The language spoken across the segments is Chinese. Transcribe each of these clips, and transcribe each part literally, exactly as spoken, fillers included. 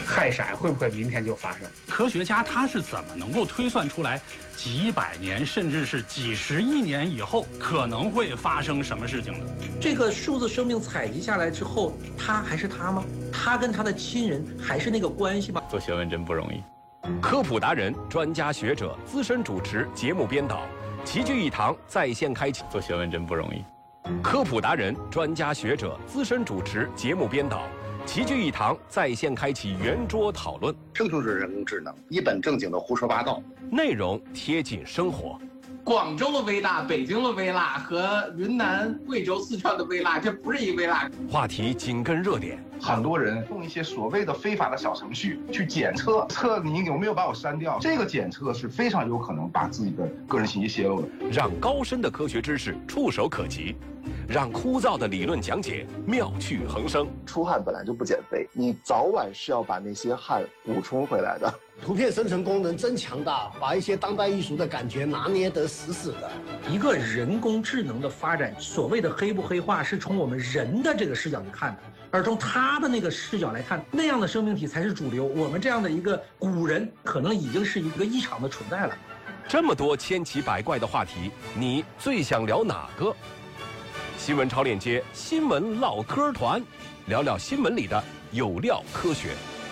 氦闪会不会明天就发生？ 科学家他是怎么能够推算出来几百年甚至是几十亿年以后可能会发生什么事情的？ 这个数字生命采集下来之后，他还是他吗？他跟他的亲人还是那个关系吗？ 做学问真不容易。 科普达人、专家学者、资深主持、节目编导，齐聚一堂，在线开启。 做学问真不容易。 科普达人、专家学者、资深主持、节目编导，齐聚一堂，在线开启圆桌讨论。 这就是人工智能，一本正经的胡说八道， 内容贴近生活。 广州的微辣、北京的微辣和云南、贵州、四川的微辣，这不是一微辣。 话题紧跟热点。 很多人用一些所谓的非法的小程序去检测，测你有没有把我删掉。这个检测是非常有可能把自己的个人信息泄露的。 让高深的科学知识触手可及，让枯燥的理论讲解妙趣横生。 出汗本来就不减肥，你早晚是要把那些汗补充回来的。 图片生成功能真强大，把一些当代艺术的感觉拿捏得死死的。 一个人工智能的发展，所谓的黑不黑化，是从我们人的这个视角去看的，而从他的那个视角来看，那样的生命体才是主流。我们这样的一个古人，可能已经是一个异常的存在了。 这么多千奇百怪的话题，你最想聊哪个？新闻超链接，新闻唠嗑团，聊聊新闻里的有料科学。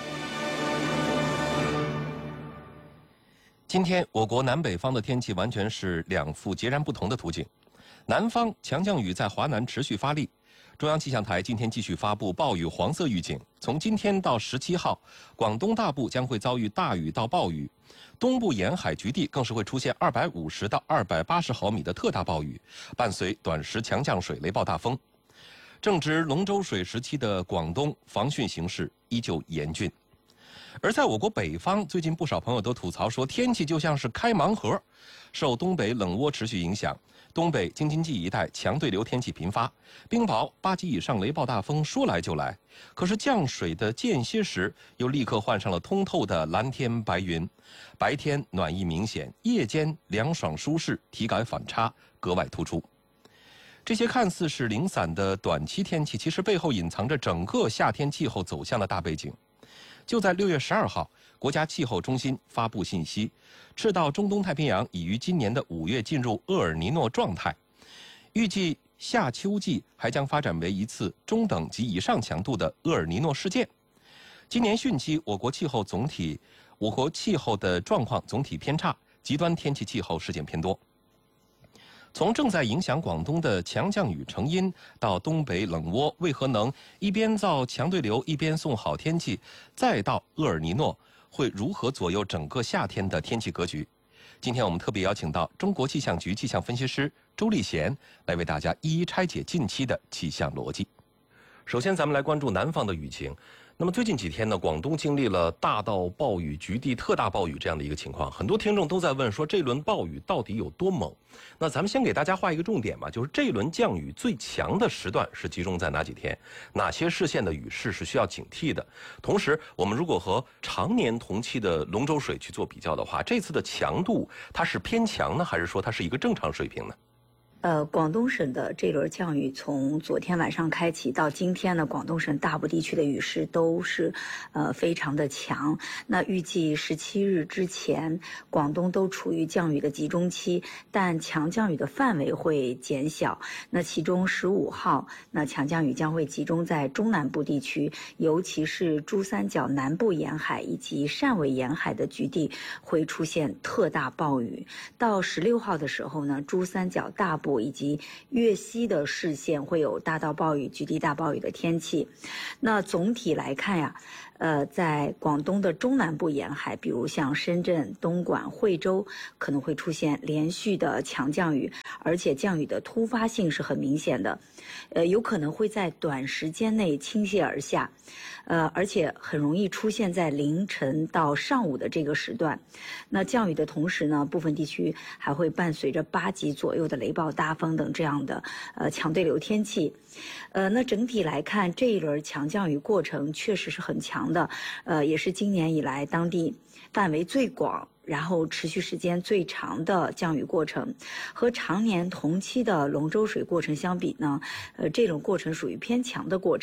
今天我国南北方的天气完全是两副截然不同的图景。南方强降雨在华南持续发力，中央气象台今天继续发布暴雨黄色预警。从今天到十七号，广东大部将会遭遇大雨到暴雨，东部沿海局地更是会出现二百五十到二百八十毫米的特大暴雨，伴随短时强降水、雷暴大风。正值龙舟水时期的广东防汛形势依旧严峻。而在我国北方，最近不少朋友都吐槽说，天气就像是开盲盒。受东北冷涡持续影响，东北京津冀一带强对流天气频发，冰雹、八级以上雷暴大风说来就来。可是降水的间歇时，又立刻换上了通透的蓝天白云，白天暖意明显，夜间凉爽舒适，体感反差格外突出。这些看似是零散的短期天气，其实背后隐藏着整个夏天气候走向的大背景。就在六月十二号，国家气候中心发布信息，赤道中东太平洋已于今年的五月进入厄尔尼诺状态，预计夏秋季还将发展为一次中等及以上强度的厄尔尼诺事件。今年汛期，我国气候总体，我国气候的状况总体偏差，极端天气气候事件偏多。从正在影响广东的强降雨成因，到东北冷涡为何能一边造强对流一边送好天气，再到厄尔尼诺会如何左右整个夏天的天气格局，今天我们特别邀请到中国气象局气象分析师周立贤来为大家一一拆解近期的气象逻辑。首先咱们来关注南方的雨情。那么最近几天呢，广东经历了大到暴雨、局地特大暴雨这样的一个情况，很多听众都在问说这轮暴雨到底有多猛。那咱们先给大家画一个重点吧，就是这轮降雨最强的时段是集中在哪几天，哪些市县的雨势是需要警惕的。同时我们如果和常年同期的龙舟水去做比较的话，这次的强度它是偏强呢，还是说它是一个正常水平呢？ 呃，广东省的这轮降雨从昨天晚上开启到今天呢，广东省大部地区的雨势都是呃非常的强。那预计十七日之前，广东都处于降雨的集中期，但强降雨的范围会减小。那其中十五号，那强降雨将会集中在中南部地区，尤其是珠三角南部沿海以及汕尾沿海的局地会出现特大暴雨。到十六号的时候呢，珠三角大部以及粤西的市县会有大到暴雨、局地大暴雨的天气。那总体来看呀，呃，在广东的中南部沿海，比如像深圳、东莞、惠州，可能会出现连续的强降雨，而且降雨的突发性是很明显的，呃，有可能会在短时间内倾泻而下，呃，而且很容易出现在凌晨到上午的这个时段。那降雨的同时呢，部分地区还会伴随着八级左右的雷暴大风等这样的呃强对流天气。呃，那整体来看，这一轮强降雨过程确实是很强的，呃，也是今年以来当地范围最广，然后持续时间最长的降雨过程。和常年同期的龙舟水过程相比呢，呃，这种过程属于偏强的过程。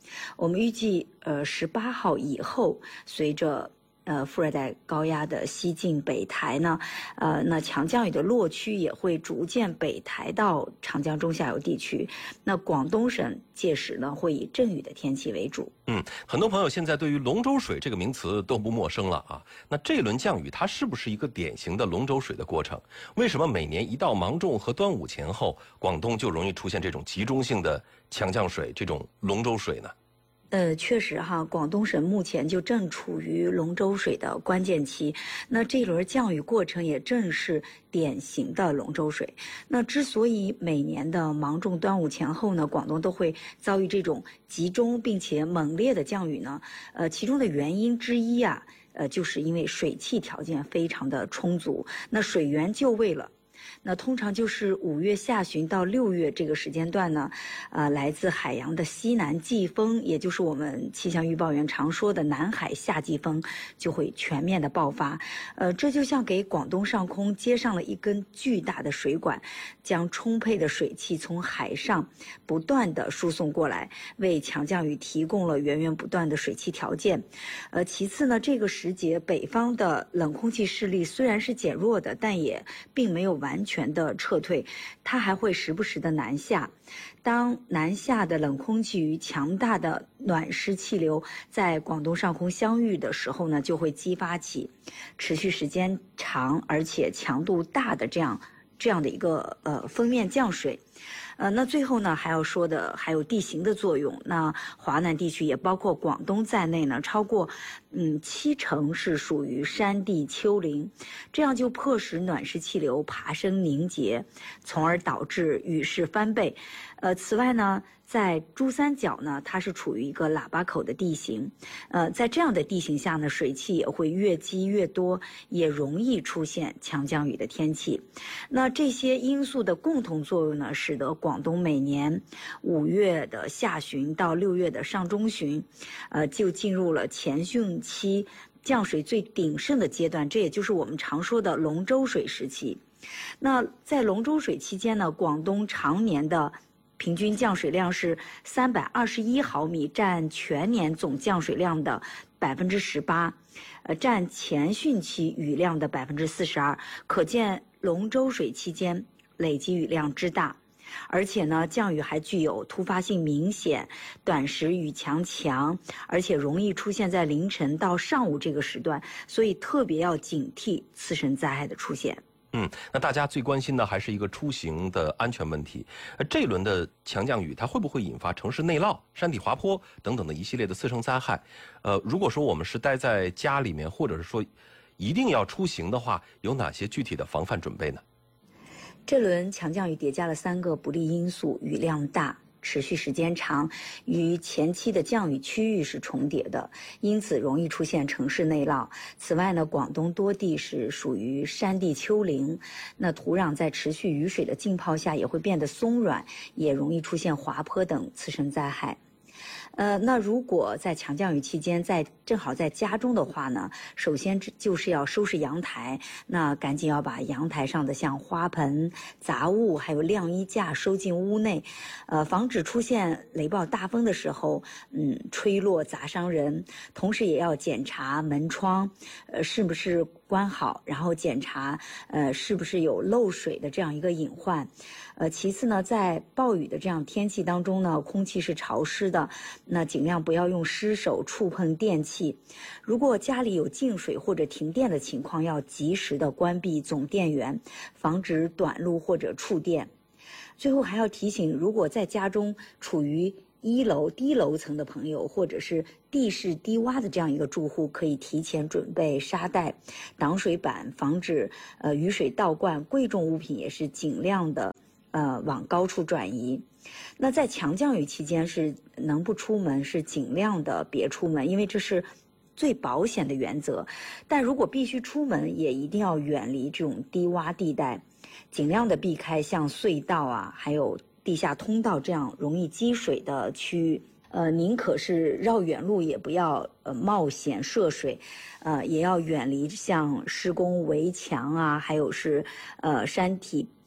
我们预计，呃，十八号以后，随着呃副热带高压的西进北抬呢，呃，那强降雨的落区也会逐渐北抬到长江中下游地区。那广东省届时呢，会以阵雨的天气为主。 嗯，很多朋友现在对于龙舟水这个名词都不陌生了啊。那这轮降雨它是不是一个典型的龙舟水的过程？为什么每年一到芒种和端午前后，广东就容易出现这种集中性的强降水，这种龙舟水呢？ 呃，确实哈，广东省目前就正处于龙舟水的关键期。那这轮降雨过程也正是典型的龙舟水。那之所以每年的芒种、端午前后呢，广东都会遭遇这种集中并且猛烈的降雨呢，呃，其中的原因之一啊，呃，就是因为水汽条件非常的充足，那水源就位了。那通常就是五月下旬到六月这个时间段呢，呃，来自海洋的西南季风，也就是我们气象预报员常说的南海夏季风，就会全面的爆发。呃，这就像给广东上空接上了一根巨大的水管，将充沛的水汽从海上不断的输送过来，为强降雨提供了源源不断的水汽条件。呃，其次呢，这个时节北方的冷空气势力虽然是减弱的，但也并没有完全的撤退，它还会时不时的南下。当南下的冷空气与强大的暖湿气流在广东上空相遇的时候呢，就会激发起持续时间长而且强度大的这样这样的一个呃锋面降水。呃，那最后呢，还要说的还有地形的作用。那华南地区也包括广东在内呢，超过嗯七成是属于山地丘陵，这样就迫使暖湿气流爬升凝结，从而导致雨势翻倍。呃，此外呢，在珠三角呢，它是处于一个喇叭口的地形，呃，在这样的地形下呢，水汽也会越积越多，也容易出现强降雨的天气。那这些因素的共同作用呢，使得广东每年五月的下旬到六月的上中旬，呃，就进入了前汛期降水最鼎盛的阶段，这也就是我们常说的龙舟水时期。那在龙舟水期间呢，广东常年的平均降水量是三百二十一毫米，占全年总降水量的百分之十八，呃，占前汛期雨量的百分之四十二。可见龙舟水期间累积雨量之大。而且呢，降雨还具有突发性明显，短时雨强强，而且容易出现在凌晨到上午这个时段，所以特别要警惕次生灾害的出现。 嗯，那大家最关心的还是一个出行的安全问题。呃，这轮的强降雨，它会不会引发城市内涝、山体滑坡等等的一系列的次生灾害？呃，如果说我们是待在家里面，或者是说一定要出行的话，有哪些具体的防范准备呢？ 这轮强降雨叠加了三个不利因素：雨量大、持续时间长，与前期的降雨区域是重叠的，因此容易出现城市内涝。此外呢，广东多地是属于山地丘陵，那土壤在持续雨水的浸泡下也会变得松软，也容易出现滑坡等次生灾害。呃，那如果在强降雨期间在正好在家中的话呢，首先就是要收拾阳台，那赶紧要把阳台上的像花盆、杂物还有晾衣架收进屋内，呃，防止出现雷暴大风的时候，嗯，吹落砸伤人。同时也要检查门窗，呃，是不是关好，然后检查呃是不是有漏水的这样一个隐患。呃，其次呢，在暴雨的这样天气当中呢，空气是潮湿的，那尽量不要用湿手触碰电器。如果家里有进水或者停电的情况，要及时的关闭总电源，防止短路或者触电。最后还要提醒，如果在家中处于一楼低楼层的朋友，或者是地势低洼的这样一个住户，可以提前准备沙袋、挡水板，防止呃雨水倒灌。贵重物品也是尽量的呃往高处转移。那在强降雨期间，是能不出门是尽量的别出门，因为这是最保险的原则。但如果必须出门，也一定要远离这种低洼地带，尽量的避开像隧道啊，还有地下通道这样容易积水的区域。呃，宁可是绕远路，也不要呃冒险涉水，呃，也要远离像施工围墙啊，还有是呃山体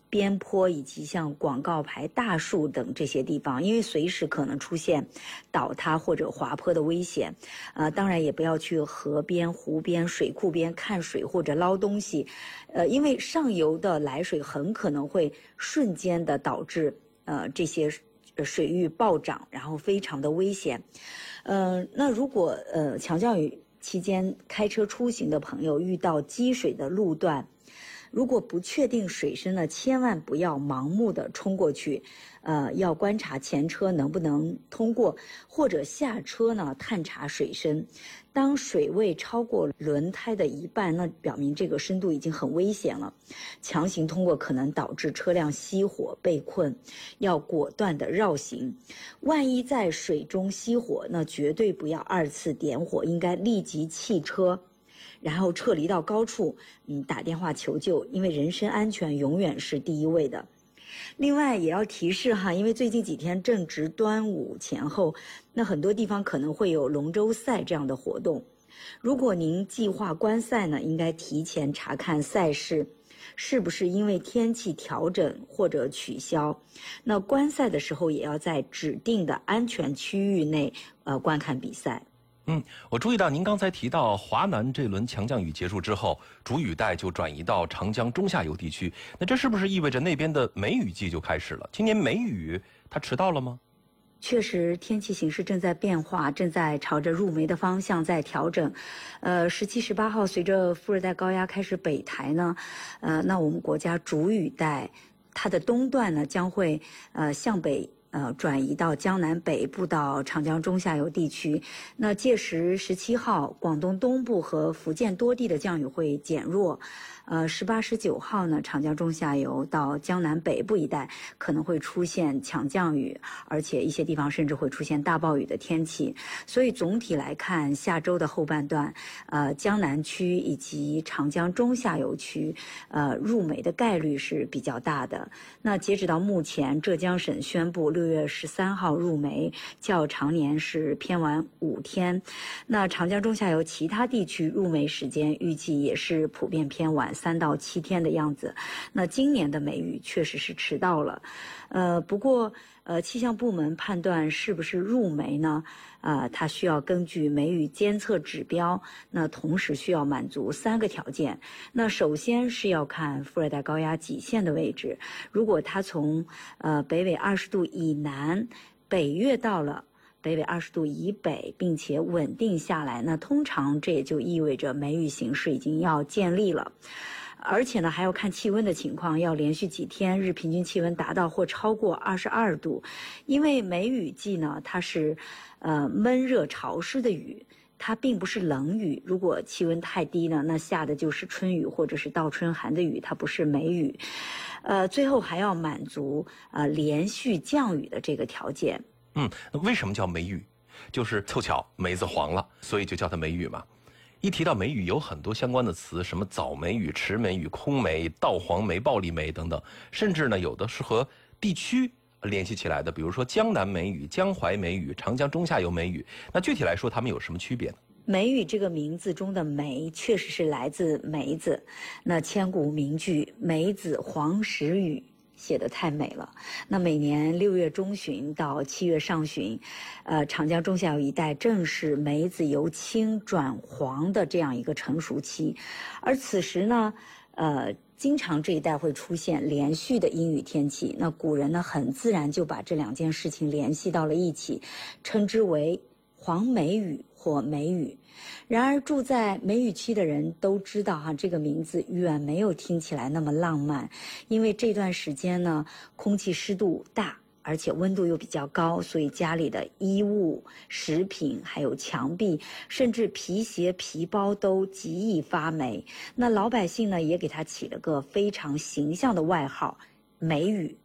边坡以及像广告牌、大树等这些地方，因为随时可能出现倒塌或者滑坡的危险。呃，当然也不要去河边、湖边、水库边看水或者捞东西，呃，因为上游的来水很可能会瞬间的导致呃这些水域暴涨，然后非常的危险。呃，那如果呃强降雨期间开车出行的朋友遇到积水的路段，如果不确定水深呢，千万不要盲目的冲过去，呃，要观察前车能不能通过，或者下车呢探查水深。当水位超过轮胎的一半，那表明这个深度已经很危险了，强行通过可能导致车辆熄火被困，要果断的绕行。万一在水中熄火，那绝对不要二次点火，应该立即弃车。然后撤离到高处，嗯，打电话求救，因为人身安全永远是第一位的。另外也要提示哈，因为最近几天正值端午前后，那很多地方可能会有龙舟赛这样的活动。如果您计划观赛呢，应该提前查看赛事是不是因为天气调整或者取消。那观赛的时候也要在指定的安全区域内呃观看比赛。 嗯，我注意到您刚才提到华南这轮强降雨结束之后，主雨带就转移到长江中下游地区，那这是不是意味着那边的梅雨季就开始了？今年梅雨它迟到了吗？ 确实，天气形势正在变化，正在朝着入梅的方向在调整。呃，十七、十八号随着副热带高压开始北抬呢，呃，那我们国家主雨带它的东段呢将会呃向北。呃，转移到江南北部到长江中下游地区。那届时十七号，广东东部和福建多地的降雨会减弱。呃，十八、十九号呢，长江中下游到江南北部一带可能会出现强降雨，而且一些地方甚至会出现大暴雨的天气。所以总体来看，下周的后半段，呃，江南区以及长江中下游区，呃，入梅的概率是比较大的。那截止到目前，浙江省宣布六月十三号入梅，较常年是偏晚五天。那长江中下游其他地区入梅时间预计也是普遍偏晚三到七天的样子。那今年的梅雨确实是迟到了，呃，不过呃，气象部门判断是不是入梅呢？呃，它需要根据梅雨监测指标，那同时需要满足三个条件。那首先是要看副热带高压极限的位置，如果它从呃北纬二十度以南北越到了北纬二十度以北，并且稳定下来，那通常这也就意味着梅雨形势已经要建立了。而且呢，还要看气温的情况，要连续几天日平均气温达到或超过二十二度，因为梅雨季呢，它是呃闷热潮湿的雨，它并不是冷雨。如果气温太低呢，那下的就是春雨或者是倒春寒的雨，它不是梅雨。呃，最后还要满足呃连续降雨的这个条件。 嗯，那为什么叫梅雨？就是凑巧梅子黄了，所以就叫它梅雨嘛。一提到梅雨，有很多相关的词，什么早梅雨、迟梅雨、空梅、稻黄梅、暴力梅等等，甚至呢有的是和地区联系起来的，比如说江南梅雨、江淮梅雨、长江中下游梅雨。那具体来说，它们有什么区别呢？ 梅雨这个名字中的梅确实是来自梅子，那千古名句“梅子黄时雨”写得太美了。那每年六月中旬到七月上旬，呃，长江中下游一带正是梅子由青转黄的这样一个成熟期，而此时呢，呃，经常这一带会出现连续的阴雨天气。那古人呢，很自然就把这两件事情联系到了一起，称之为黄梅雨或梅雨。然而住在梅雨区的人都知道哈，这个名字远没有听起来那么浪漫，因为这段时间呢，空气湿度大，而且温度又比较高，所以家里的衣物、食品还有墙壁，甚至皮鞋、皮包都极易发霉。那老百姓呢，也给它起了个非常形象的外号——梅雨。